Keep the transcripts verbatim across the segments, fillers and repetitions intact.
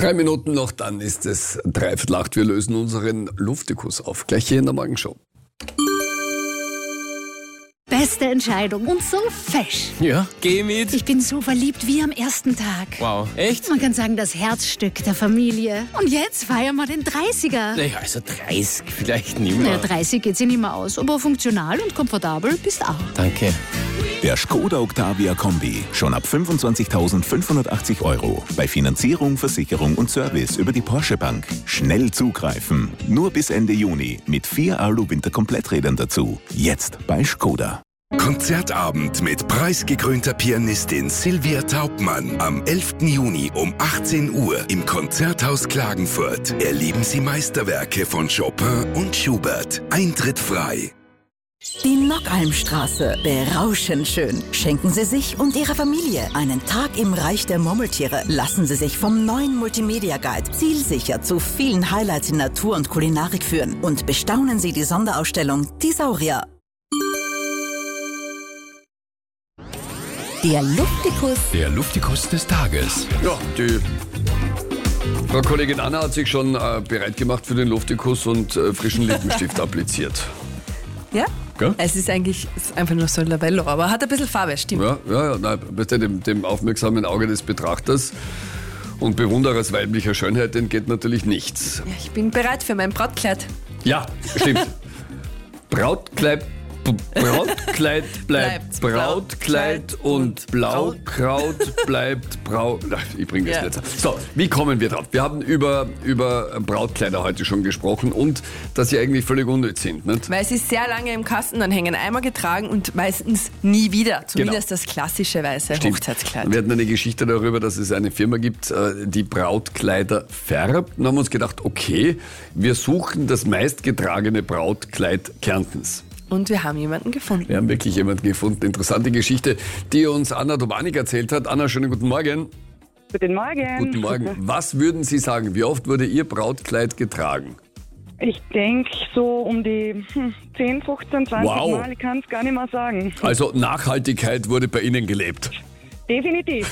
Drei Minuten noch, dann ist es dreiviertel acht. Wir lösen unseren Luftikus auf. Gleich hier in der Morgenshow. Beste Entscheidung und so fesch. Ja, geh mit. Ich bin so verliebt wie am ersten Tag. Wow, echt? Man kann sagen, das Herzstück der Familie. Und jetzt feiern wir den dreißiger. Naja, also dreißig vielleicht nicht mehr. Ja, dreißig geht sich nicht mehr aus, aber funktional und komfortabel bist auch. Danke. Der Skoda Octavia Kombi. Schon ab fünfundzwanzigtausendfünfhundertachtzig Euro. Bei Finanzierung, Versicherung und Service über die Porsche Bank. Schnell zugreifen. Nur bis Ende Juni. Mit vier Alu-Winter-Kompletträdern dazu. Jetzt bei Skoda. Konzertabend mit preisgekrönter Pianistin Sylvia Taubmann am elften Juni um achtzehn Uhr im Konzerthaus Klagenfurt. Erleben Sie Meisterwerke von Chopin und Schubert. Eintritt frei. Die Nockalmstraße. Berauschend schön. Schenken Sie sich und Ihrer Familie einen Tag im Reich der Murmeltiere. Lassen Sie sich vom neuen Multimedia Guide zielsicher zu vielen Highlights in Natur und Kulinarik führen. Und bestaunen Sie die Sonderausstellung Die Saurier. Der Luftikus. Der Luftikus des Tages. Ja, die Frau Kollegin Anna hat sich schon äh, bereit gemacht für den Luftikus und äh, frischen Lippenstift appliziert. Ja? Gell? Es ist eigentlich es ist einfach nur so ein Lavello, aber hat ein bisschen Farbe, stimmt. Ja, ja, ja nein, weißt du, dem, dem aufmerksamen Auge des Betrachters und Bewunderers weiblicher Schönheit entgeht natürlich nichts. Ja, ich bin bereit für mein Brautkleid. Ja, stimmt. Brautkleid, Brautkleid bleibt Bleibt Brautkleid und Blaukraut bleibt Brau... Ach, ich bringe das Ja. nicht. So, wie kommen wir drauf? Wir haben über, über Brautkleider heute schon gesprochen und dass sie eigentlich völlig unnütz sind, nicht? Weil sie sehr lange im Kasten, dann hängen einmal getragen und meistens nie wieder. Zumindest das klassische weiße Stimmt. Hochzeitskleid. Wir hatten eine Geschichte darüber, dass es eine Firma gibt, äh, die Brautkleider färbt. Und haben uns gedacht, okay, wir suchen das meistgetragene Brautkleid Kärntens. Und wir haben jemanden gefunden. Wir haben wirklich jemanden gefunden. Interessante Geschichte, die uns Anna Domanik erzählt hat. Anna, schönen guten Morgen. Guten Morgen. Guten Morgen. Was würden Sie sagen, wie oft wurde Ihr Brautkleid getragen? Ich denke so um die hm, zehn, fünfzehn, zwanzig Wow. Mal, ich kann es gar nicht mehr sagen. Also Nachhaltigkeit wurde bei Ihnen gelebt. Definitiv.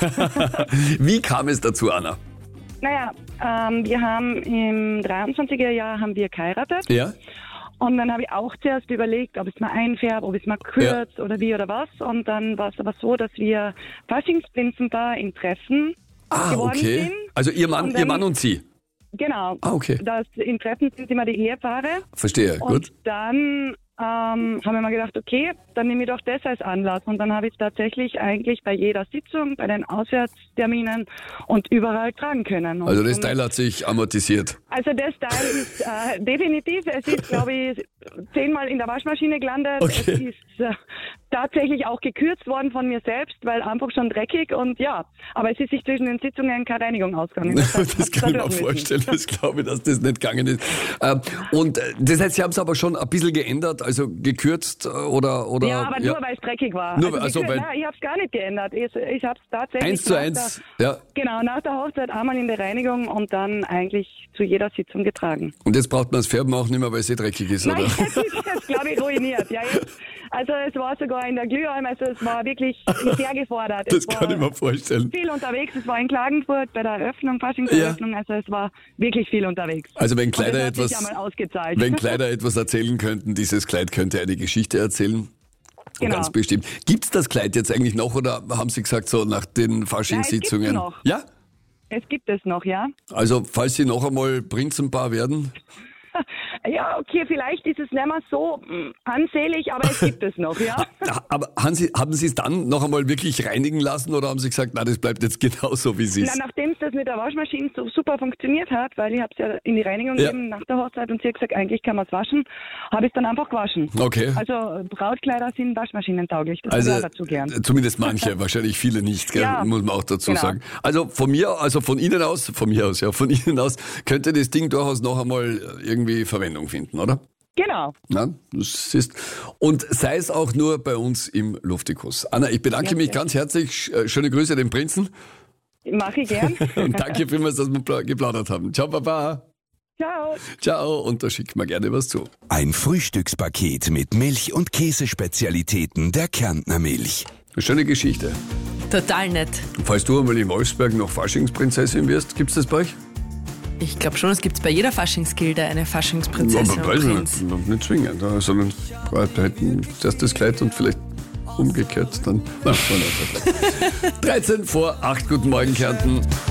Wie kam es dazu, Anna? Naja, ähm, wir haben im dreiundzwanziger Jahr haben wir geheiratet. Ja? Und dann habe ich auch zuerst überlegt, ob ich es mal einfärbe, ob ich es mal kürze oder wie oder was. Und dann war es aber so, dass wir Faschingsprinzenpaar in Treffen Ah, geworden okay. sind. Also Ihr Mann, Und dann- Ihr Mann und Sie. Genau. Ah, okay. Das, in Treffen sind immer die Ehepaare. Verstehe, Und gut. dann ähm, haben wir mal gedacht, okay, dann nehme ich doch das als Anlass. Und dann habe ich es tatsächlich eigentlich bei jeder Sitzung, bei den Auswärtsterminen und überall tragen können. Und Also das somit- Teil hat sich amortisiert. Also das Teil ist äh, definitiv, es ist, glaube ich, zehnmal in der Waschmaschine gelandet. Okay. Es ist äh, tatsächlich auch gekürzt worden von mir selbst, weil einfach schon dreckig und ja, aber es ist sich zwischen den Sitzungen keine Reinigung ausgegangen. Das, heißt, das ich kann ich hab's mir da vorstellen. Das glaube ich, dass das nicht gegangen ist. Ähm, Und äh, das heißt, Sie haben es aber schon ein bisschen geändert, also gekürzt äh, oder... oder Ja, aber nur weil es dreckig war. Nur, also, gekürzt- weil- nein, ich habe es gar nicht geändert. Ich, ich habe es tatsächlich Eins zu nach eins, Der, ja. Genau, nach der Hochzeit einmal in der Reinigung und dann eigentlich zu jeder Sitzung getragen. Und jetzt braucht man das Färben auch nicht mehr, weil es eh dreckig ist, Nein, oder? das ist jetzt, glaube ich, ruiniert. Ja, jetzt, also es war sogar in der Glühheim, also es war wirklich sehr gefordert. Das es kann war ich mir vorstellen. viel unterwegs. Es war in Klagenfurt bei der Eröffnung, Faschingseröffnung, also es war wirklich viel unterwegs. Also wenn Und Kleider das hat sich etwas, ja mal ausgezahlt. wenn Kleider etwas erzählen könnten, dieses Kleid könnte eine Geschichte erzählen. Genau. Ganz bestimmt. Gibt's das Kleid jetzt eigentlich noch oder haben Sie gesagt, so nach den Faschingssitzungen? Ja, es gibt's noch. Ja? Es gibt es noch, ja. Also falls Sie noch einmal Prinzenpaar werden, Ja, okay, vielleicht ist es nicht mehr so mm, ansehlich, aber es gibt es noch, ja. Ha- aber haben Sie, haben Sie es dann noch einmal wirklich reinigen lassen oder haben Sie gesagt, na, das bleibt jetzt genauso, wie es Na, ist? nachdem es das mit der Waschmaschine so super funktioniert hat, weil ich habe es ja in die Reinigung Ja. gegeben nach der Hochzeit und sie hat gesagt, eigentlich kann man es waschen, habe ich es dann einfach gewaschen. Okay. Also Brautkleider sind waschmaschinentauglich, das Also also, ich auch dazu gern. zumindest manche, wahrscheinlich viele nicht, gell? Ja, Muss man auch dazu genau. sagen. Also von mir, also von Ihnen aus, von mir aus, ja, von Ihnen aus könnte das Ding durchaus noch einmal irgendwie Verwendung finden, oder? Genau. Ja, das ist, und sei es auch nur bei uns im Luftikus. Anna, ich bedanke Ja, mich sehr. ganz herzlich. Äh, Schöne Grüße den Prinzen. Mache ich gern. Und danke vielmals, dass wir pla- geplaudert haben. Ciao, Papa. Ciao. Ciao. Und da schickt mir gerne was zu. Ein Frühstückspaket mit Milch- und Käsespezialitäten der Kärntner Milch. Eine schöne Geschichte. Total nett. Falls du einmal in Wolfsberg noch Faschingsprinzessin wirst, gibt's das bei euch? Ich glaube schon, es gibt bei jeder Faschingsgilde eine Faschingsprinzessin. Aber weiß ich nicht, nicht zwingend, sondern hätten zuerst das Kleid und vielleicht umgekehrt dann. Na, dreizehn vor acht, guten Morgen Kärnten.